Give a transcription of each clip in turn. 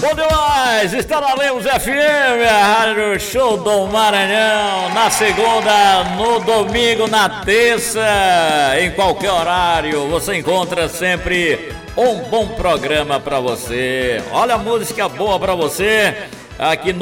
Bom demais! Está na Lemos FM, a Rádio Show do Maranhão, na segunda, no domingo, na terça, em qualquer horário, você encontra sempre um bom programa para você. Olha a música boa para você, aqui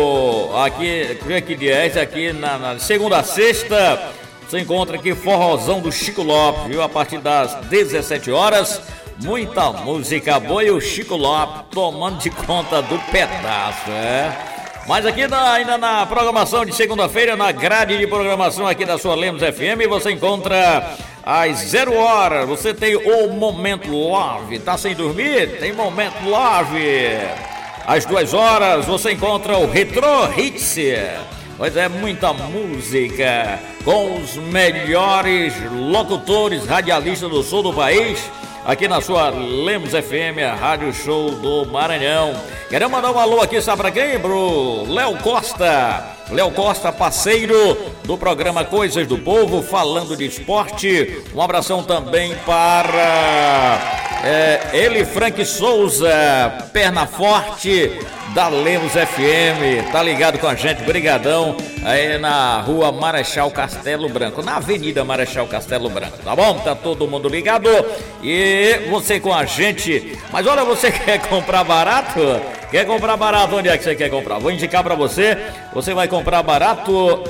que dia é esse? Aqui na segunda a sexta, você encontra aqui Forrozão do Chico Lopes, viu? A partir das 17 horas. Muita música boa e o Chico Lopes tomando de conta do pedaço, Mas aqui ainda na programação de segunda-feira, na grade de programação aqui da sua Lemos FM, você encontra às 0 horas, você tem o Momento Love. Tá sem dormir? Tem Momento Love. Às 2 horas, você encontra o Retro Hits. Pois é, muita música com os melhores locutores, radialistas do sul do país. Aqui na sua Lemos FM, a Rádio Show do Maranhão. Queremos mandar um alô aqui, sabe pra quem? Pro Léo Costa. Léo Costa, parceiro do programa Coisas do Povo, falando de esporte. Um abração também para ele, Frank Souza, perna forte da Lemos FM. Tá ligado com a gente, brigadão, aí na rua Marechal Castelo Branco, na Avenida Marechal Castelo Branco, tá bom? Tá todo mundo ligado e você com a gente. Mas olha, você quer comprar barato? Quer comprar barato? Onde é que você quer comprar? Vou indicar pra você. Você vai comprar barato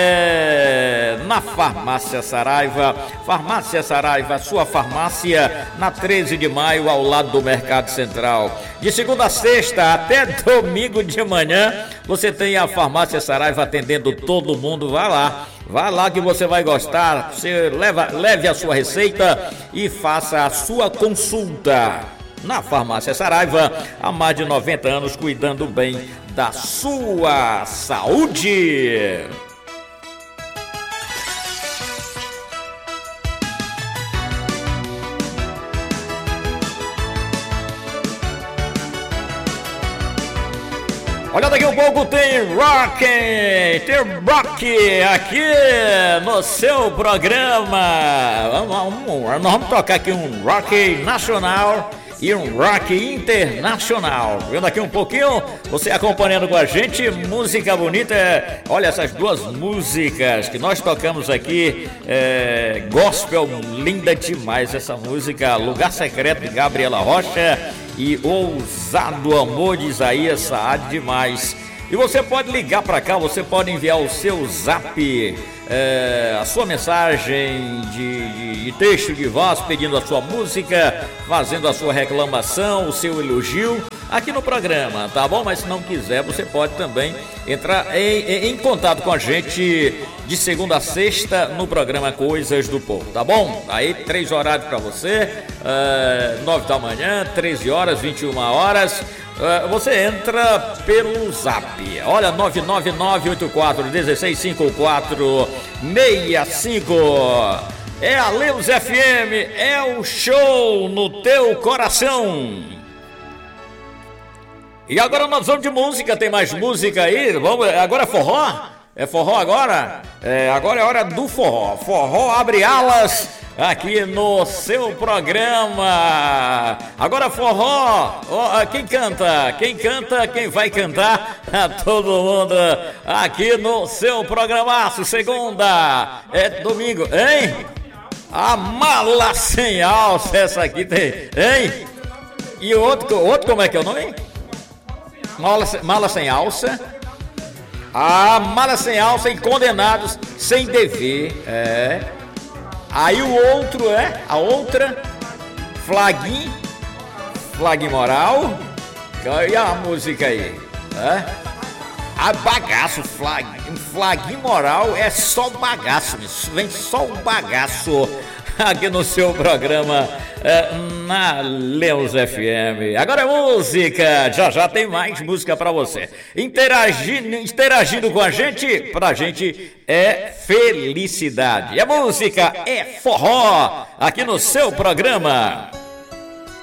na Farmácia Saraiva. Farmácia Saraiva, sua farmácia, na 13 de maio, ao lado do Mercado Central. De segunda a sexta até domingo de manhã, você tem a Farmácia Saraiva atendendo todo mundo. Vai lá que você vai gostar. Você leve a sua receita e faça a sua consulta. Na Farmácia Saraiva, há mais de 90 anos, cuidando bem da sua saúde. Olha, daqui um pouco tem rock aqui no seu programa. Nós vamos tocar aqui um rock nacional e um rock internacional. Vendo aqui um pouquinho, você acompanhando com a gente, música bonita. Olha essas duas músicas que nós tocamos aqui, gospel, linda demais essa música, Lugar Secreto de Gabriela Rocha e Ousado Amor de Isaías Saad, demais. E você pode ligar para cá, você pode enviar o seu zap, a sua mensagem de texto de voz, pedindo a sua música, fazendo a sua reclamação, o seu elogio aqui no programa, tá bom? Mas se não quiser, você pode também entrar em contato com a gente de segunda a sexta no programa Coisas do Povo, tá bom? Aí 3 horários para você, 9 da manhã, 13 horas, 21 horas. Você entra pelo zap. Olha, 999-84-1654-65. É a Lemos FM, é o show no teu coração. E agora nós vamos de música, tem mais música aí? Agora é forró? É forró agora? Agora é hora do forró. Forró abre alas aqui no seu programa. Agora forró, quem canta, quem vai cantar? Todo mundo aqui no seu programaço. Segunda, domingo, hein? A Mala Sem Alça, essa aqui tem, hein? E o outro como é que é o nome? Mala Sem Alça. A Mala Sem Alça e Condenados Sem Dever, Aí o outro a outra, Flaguinho Moral. E a música aí, A bagaço, Flaguinho Moral é só bagaço, vem só o bagaço aqui no seu programa na Lemos FM. Agora é música, já tem mais música pra você. Interagindo com a gente, pra gente é felicidade. É música, é forró aqui no seu programa.